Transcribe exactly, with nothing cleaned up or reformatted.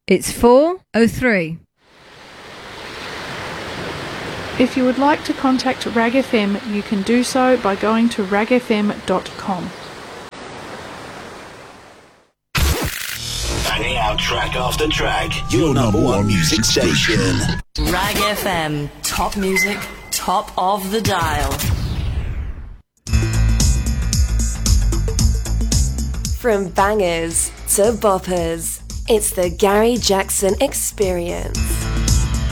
It's four oh three. If you would like to contact Rag F M, you can do so by going to rag f m dot com. Banging out track after track, your number one music station. Rag F M, top music, top of the dial. From bangers to boppers, it's the Gary Jackson Experience.